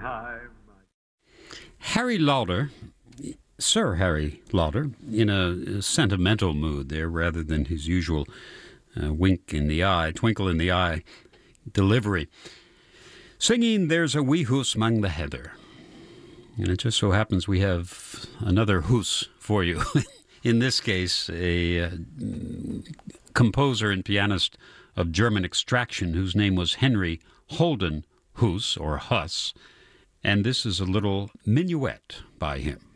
Harry Lauder, Sir Harry Lauder, in a sentimental mood there rather than his usual twinkle in the eye delivery, singing There's a Wee Hoose 'Mang the Heather. And it just so happens we have another hoose for you. In this case, a composer and pianist of German extraction whose name was Henry Holden Huss, or Huss. And this is a little minuet by him.